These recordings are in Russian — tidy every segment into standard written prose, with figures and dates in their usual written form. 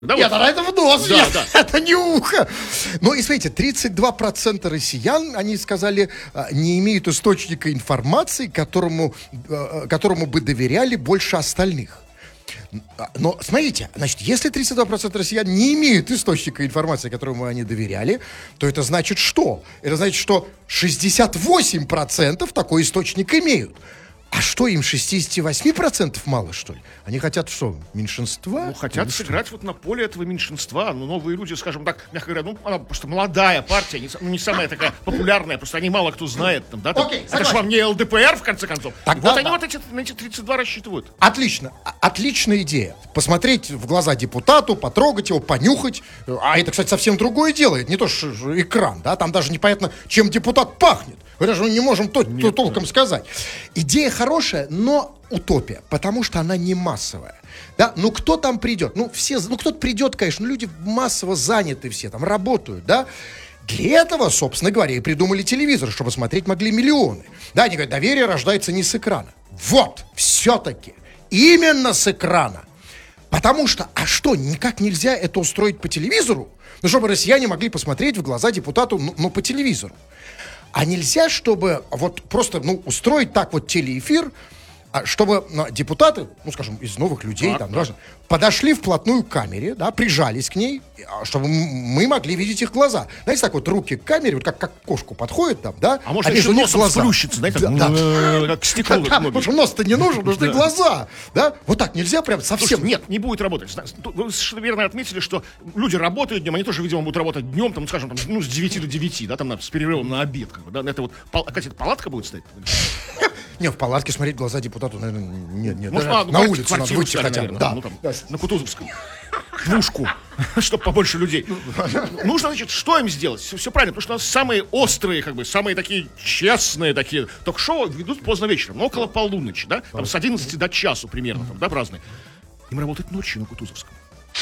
Да, Нет, вот. это в нос, Да, нет, да. это не ухо. Ну и смотрите, 32% россиян, они сказали, не имеют источника информации, которому бы доверяли больше остальных. Но смотрите, значит, если 32% россиян не имеют источника информации, которому они доверяли, то это значит что? Это значит, что 68% такой источник имеют. А что, им 68% мало, что ли? Они хотят что, меньшинства? Ну, хотят сыграть вот на поле этого меньшинства. Ну, новые люди, скажем так, мягко говоря, она просто молодая партия, не самая такая популярная, просто они мало кто знает. Там, да, там. Окей, Это же вам не ЛДПР, в конце концов. Тогда вот они да. вот на эти 32 рассчитывают. Отлично, отличная идея. Посмотреть в глаза депутату, потрогать его, понюхать. А это, кстати, совсем другое дело. Это не то, что экран, да, там даже непонятно, чем депутат пахнет. Мы даже не можем толком сказать. Идея хорошая, но утопия, потому что она не массовая. Да? Ну, кто там придет? Ну, кто-то придет, конечно, люди массово заняты все, там работают, да? Для этого, собственно говоря, и придумали телевизор, чтобы смотреть могли миллионы. Да, они говорят, доверие рождается не с экрана. Вот, все-таки, именно с экрана. Потому что, а что, никак нельзя это устроить по телевизору? Ну, чтобы россияне могли посмотреть в глаза депутату, ну по телевизору. А нельзя, чтобы вот просто, устроить так вот телеэфир, чтобы депутаты, скажем, из новых людей, там, граждан, подошли вплотную к камере, да, прижались к ней, чтобы мы могли видеть их глаза. Знаете, так вот руки к камере, вот как кошку подходит там, да, а может, еще носом сплющится, знаете, как стекло. Да, потому что нос-то не нужен, нужны глаза, да. Вот так нельзя прям совсем. Слушайте, нет, не будет работать. Вы совершенно верно отметили, что люди работают днем, они тоже, видимо, будут работать днем, там, скажем, с 9 до 9, да, там, с перерывом на обед, как бы, да, это вот, какая-то палатка будет стоять? Не, в палатке смотреть в глаза депутату, наверное, нет. Может, на улицу надо выйти хотя бы. Да. На Кутузовском. Двушку, чтобы побольше людей. Нужно, значит, что им сделать? Все правильно, потому что у нас самые острые, как бы, самые такие честные такие ток-шоу ведут поздно вечером, но около полуночи, да? Там с 11 до часу примерно, там, да, разные. Им работать ночью на Кутузовском.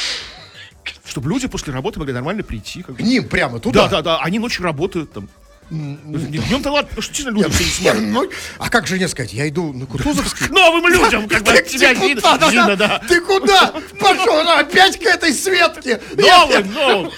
Чтобы люди после работы могли нормально прийти. Как бы. К ним прямо туда? Да, они ночью работают там. Днем-то ладно, потому что действительно люди все не смотрят. А как жене сказать? Я иду на Кутузовский. К новым людям, как бы, тебя видно, да. Ты куда? Пошел, опять к этой Светке. Новым.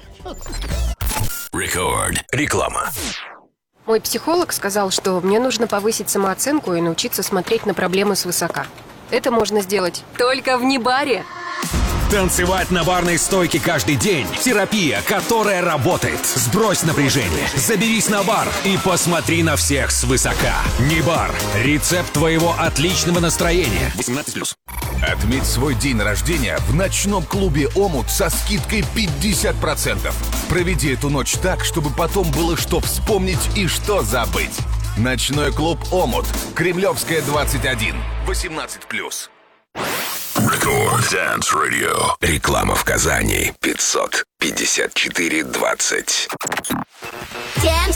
Рекорд. Реклама. Мой психолог сказал, что мне нужно повысить самооценку и научиться смотреть на проблемы свысока. Это можно сделать только в Нибаре. Танцевать на барной стойке каждый день. Терапия, которая работает. Сбрось напряжение, заберись на бар и посмотри на всех свысока. Нибар. Рецепт твоего отличного настроения. 18+. Отметь свой день рождения в ночном клубе «Омут» со скидкой 50%. Проведи эту ночь так, чтобы потом было что вспомнить и что забыть. Ночной клуб «Омут». Кремлевская, 21. 18+. Рекорд Dance Radio. Реклама в Казани. 554-20. Dance